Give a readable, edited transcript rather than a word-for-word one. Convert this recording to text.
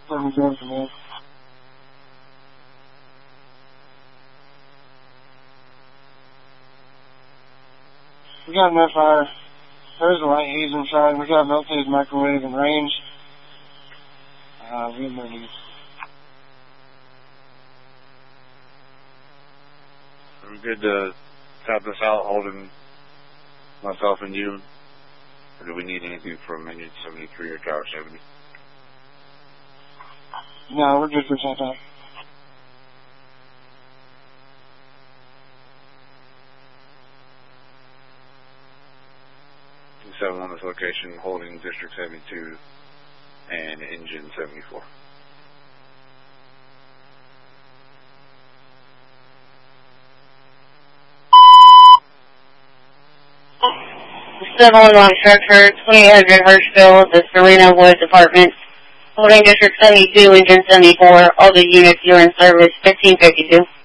7-0 for me. We got enough fire. There's a light haze inside. We got melted microwave and range. We have no needs. We're good to tap this out, holding myself and you. Or do we need anything from Engine 73 or Tower 70? No, we're good for tap out. 7 on this location, holding District 72 and Engine 74. Civil on structure, 2800 Hirschville, the Serena Woods Apartment, holding District 72, Engine 74, all the units you're in service, 1552.